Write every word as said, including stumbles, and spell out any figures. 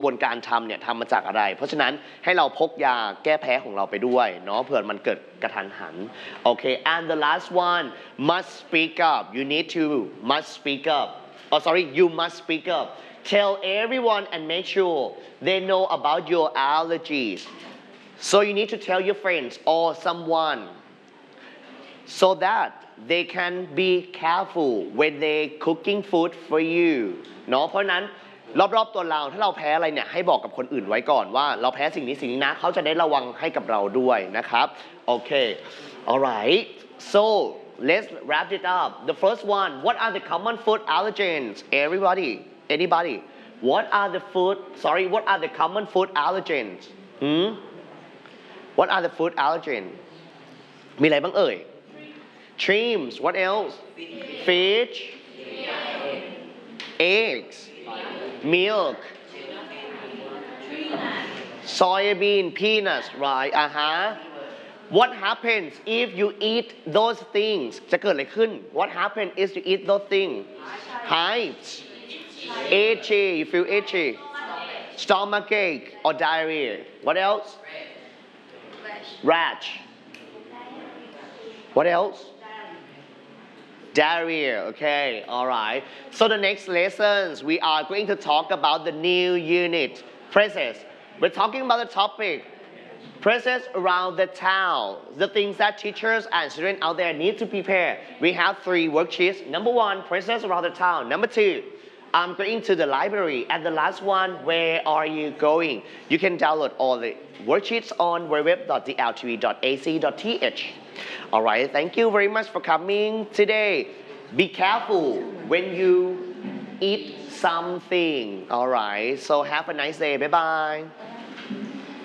บวนการทำเนี่ยทำมาจากอะไรเพราะฉะนั้นให้เราพกยาแก้แพ้ของเราไปด้วยเนาะเผื่อมันเกิดกระทันหันโอเค and the last one must speak up you need to must speak up oh sorry you must speak up tell everyone and make sure they know about your allergies so you need to tell your friends or someone so that they can be careful when they cooking food for you เนาะเพราะนั้นรอบๆตัวเราถ้าเราแพ้อะไรเนี่ยให้บอกกับคนอื่นไว้ก่อนว่าเราแพ้สิ่งนี้สิ่งนี้นะเขาจะได้ระวังให้กับเราด้วยนะครับโอเค alright so let's wrap it up the first one what are the common food allergens everybody anybody what are the food sorry what are the common food allergens hmm what are the food allergens มีอะไรบ้างเอ่ย shrimps what else fish eggs milk soybean peanuts right อ่าฮะ what happens if you eat those things จะเกิดอะไรขึ้น what happens if you eat those things hives itchy you feel itchy stomachache or diarrhea what else rash what else diarrhea okay all right so the next lessons we are going to talk about the new unit presence we're talking about the topic presence around the town the things that teachers and students out there need to prepare we have three worksheets number one presence around the town number two I'm going to the library and the last one where are you going you can download all the worksheets on w w w dot d l t v dot a c dot t h all right thank you very much for coming today be careful when you eat something all right so have a nice day bye bye